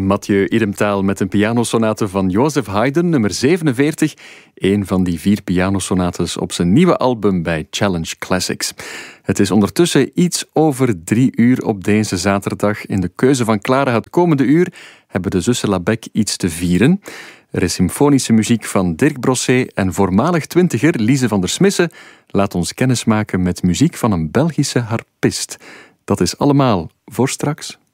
Mathieu Idemtaal met een pianosonate van Joseph Haydn, nummer 47. Een van die 4 pianosonates op zijn nieuwe album bij Challenge Classics. Het is ondertussen iets over 3 uur op deze zaterdag. In de keuze van Clara het komende uur hebben de zussen Labec iets te vieren. Er is symfonische muziek van Dirk Brosset en voormalig twintiger Lise van der Smissen laat ons kennismaken met muziek van een Belgische harpist. Dat is allemaal voor straks.